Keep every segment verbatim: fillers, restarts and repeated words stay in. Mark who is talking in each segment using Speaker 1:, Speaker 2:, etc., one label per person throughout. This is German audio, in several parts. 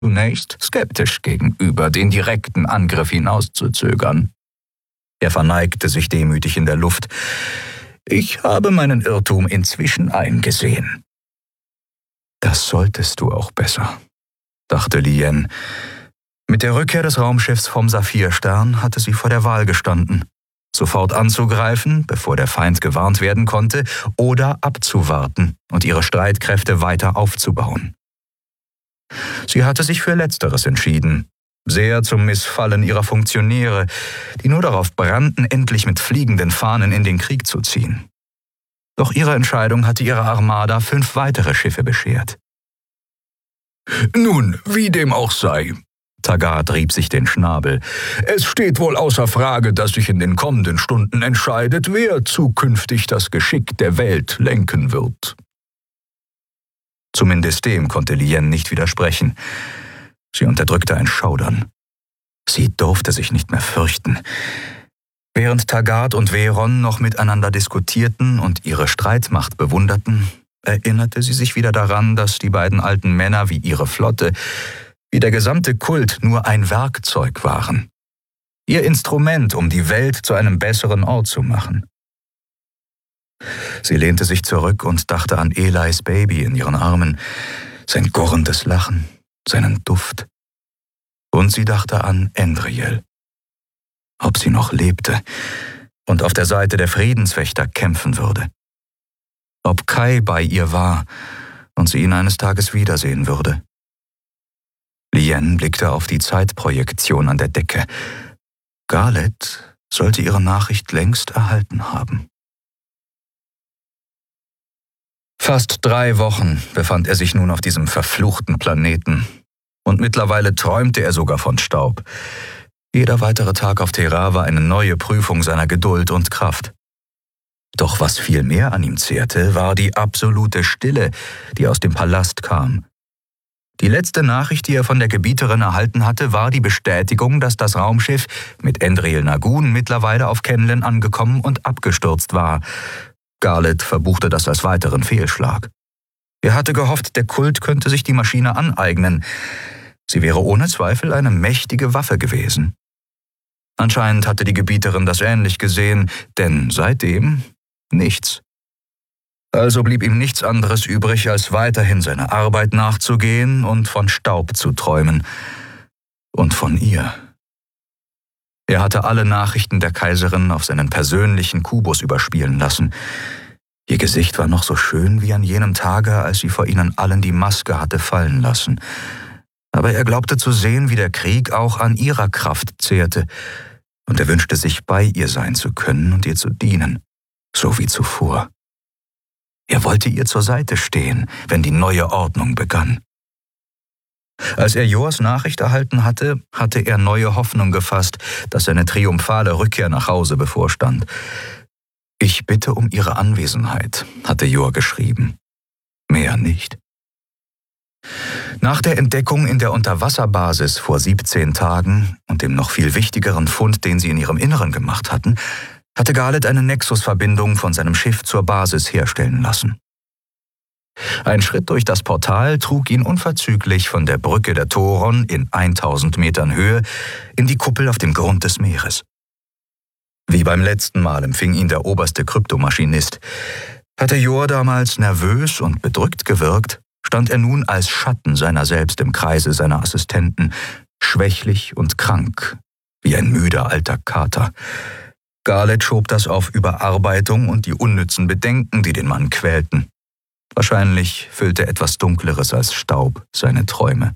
Speaker 1: zunächst skeptisch gegenüber, den direkten Angriff hinauszuzögern. Er verneigte sich demütig in der Luft. »Ich habe meinen Irrtum inzwischen eingesehen.« »Das solltest du auch besser«, dachte Lien. Mit der Rückkehr des Raumschiffs vom Saphirstern hatte sie vor der Wahl gestanden, sofort anzugreifen, bevor der Feind gewarnt werden konnte, oder abzuwarten und ihre Streitkräfte weiter aufzubauen. Sie hatte sich für Letzteres entschieden, sehr zum Missfallen ihrer Funktionäre, die nur darauf brannten, endlich mit fliegenden Fahnen in den Krieg zu ziehen. Doch ihre Entscheidung hatte ihrer Armada fünf weitere Schiffe beschert. »Nun, wie dem auch sei«, Taggart rieb sich den Schnabel, »es steht wohl außer Frage, dass sich in den kommenden Stunden entscheidet, wer zukünftig das Geschick der Welt lenken wird.« Zumindest dem konnte Lien nicht widersprechen. Sie unterdrückte ein Schaudern. Sie durfte sich nicht mehr fürchten. Während Taggart und Veron noch miteinander diskutierten und ihre Streitmacht bewunderten, erinnerte sie sich wieder daran, dass die beiden alten Männer wie ihre Flotte, wie der gesamte Kult nur ein Werkzeug waren. Ihr Instrument, um die Welt zu einem besseren Ort zu machen. Sie lehnte sich zurück und dachte an Elis Baby in ihren Armen, sein gurrendes Lachen, seinen Duft. Und sie dachte an Endriel. Ob sie noch lebte und auf der Seite der Friedenswächter kämpfen würde. Ob Kai bei ihr war und sie ihn eines Tages wiedersehen würde. Lien blickte auf die Zeitprojektion an der Decke. Garlet sollte ihre Nachricht längst erhalten haben. Fast drei Wochen befand er sich nun auf diesem verfluchten Planeten. Und mittlerweile träumte er sogar von Staub. Jeder weitere Tag auf Terra war eine neue Prüfung seiner Geduld und Kraft. Doch was viel mehr an ihm zehrte, war die absolute Stille, die aus dem Palast kam. Die letzte Nachricht, die er von der Gebieterin erhalten hatte, war die Bestätigung, dass das Raumschiff mit Endriel Nagun mittlerweile auf Kenlen angekommen und abgestürzt war. Garlet verbuchte das als weiteren Fehlschlag. Er hatte gehofft, der Kult könnte sich die Maschine aneignen. Sie wäre ohne Zweifel eine mächtige Waffe gewesen. Anscheinend hatte die Gebieterin das ähnlich gesehen, denn seitdem nichts. Also blieb ihm nichts anderes übrig, als weiterhin seiner Arbeit nachzugehen und von Staub zu träumen. Und von ihr. Er hatte alle Nachrichten der Kaiserin auf seinen persönlichen Kubus überspielen lassen. Ihr Gesicht war noch so schön wie an jenem Tage, als sie vor ihnen allen die Maske hatte fallen lassen. Aber er glaubte zu sehen, wie der Krieg auch an ihrer Kraft zehrte, und er wünschte sich, bei ihr sein zu können und ihr zu dienen, so wie zuvor. Er wollte ihr zur Seite stehen, wenn die neue Ordnung begann. Als er Jors Nachricht erhalten hatte, hatte er neue Hoffnung gefasst, dass seine triumphale Rückkehr nach Hause bevorstand. »Ich bitte um Ihre Anwesenheit«, hatte Jor geschrieben. Mehr nicht. Nach der Entdeckung in der Unterwasserbasis vor siebzehn Tagen und dem noch viel wichtigeren Fund, den sie in ihrem Inneren gemacht hatten, hatte Garlet eine Nexus-Verbindung von seinem Schiff zur Basis herstellen lassen. Ein Schritt durch das Portal trug ihn unverzüglich von der Brücke der Toron in tausend Metern Höhe in die Kuppel auf dem Grund des Meeres. Wie beim letzten Mal empfing ihn der oberste Kryptomaschinist. Hatte Jor damals nervös und bedrückt gewirkt, stand er nun als Schatten seiner selbst im Kreise seiner Assistenten, schwächlich und krank, wie ein müder alter Kater. Garlet schob das auf Überarbeitung und die unnützen Bedenken, die den Mann quälten. Wahrscheinlich füllte etwas Dunkleres als Staub seine Träume.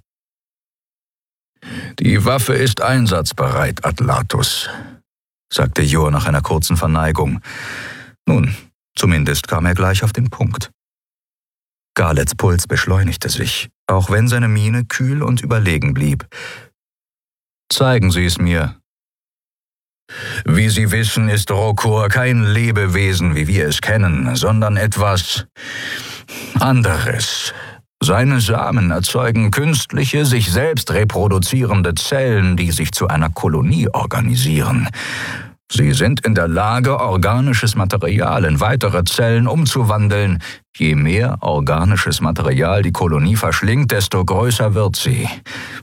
Speaker 1: »Die Waffe ist einsatzbereit, Atlatus«, sagte Jor nach einer kurzen Verneigung. Nun, zumindest kam er gleich auf den Punkt. Garlets Puls beschleunigte sich, auch wenn seine Miene kühl und überlegen blieb. »Zeigen Sie es mir.« »Wie Sie wissen, ist Rokor kein Lebewesen, wie wir es kennen, sondern etwas anderes. Seine Samen erzeugen künstliche, sich selbst reproduzierende Zellen, die sich zu einer Kolonie organisieren. Sie sind in der Lage, organisches Material in weitere Zellen umzuwandeln. Je mehr organisches Material die Kolonie verschlingt, desto größer wird sie.